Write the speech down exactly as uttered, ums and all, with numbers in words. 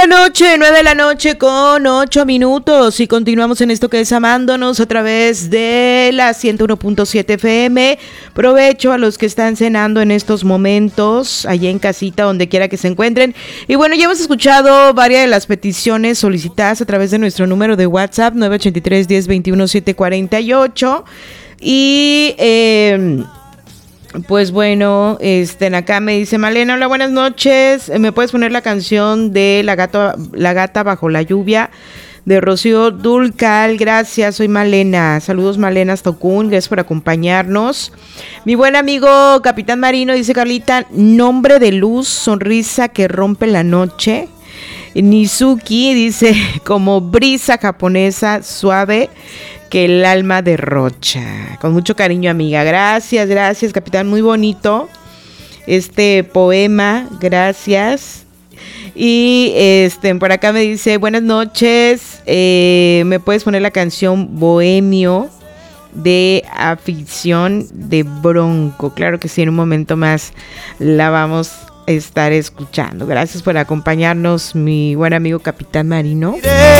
la noche, nueve de la noche con ocho minutos y continuamos en esto que es Amándonos a través de la ciento uno punto siete F M. Provecho a los que están cenando en estos momentos, allá en casita, donde quiera que se encuentren. Y bueno, ya hemos escuchado varias de las peticiones solicitadas a través de nuestro número de WhatsApp, nueve ocho tres, diez, veintiuno, setecientos cuarenta y ocho. Y... Eh, Pues bueno, este, acá me dice Malena, hola, buenas noches, ¿me puedes poner la canción de La Gata, La Gata Bajo la Lluvia de Rocío Dúrcal? Gracias, soy Malena, saludos Malena Stocún, gracias por acompañarnos. Mi buen amigo Capitán Marino, dice Carlita, nombre de luz, sonrisa que rompe la noche. Nizuki dice, como brisa japonesa suave que el alma derrocha. Con mucho cariño, amiga. Gracias, gracias, capitán. Muy bonito este poema. Gracias. Y este por acá me dice, buenas noches. Eh, ¿Me puedes poner la canción Bohemio de Afición de Bronco? Claro que sí, en un momento más la vamos a estar escuchando. Gracias por acompañarnos, mi buen amigo Capitán Marino.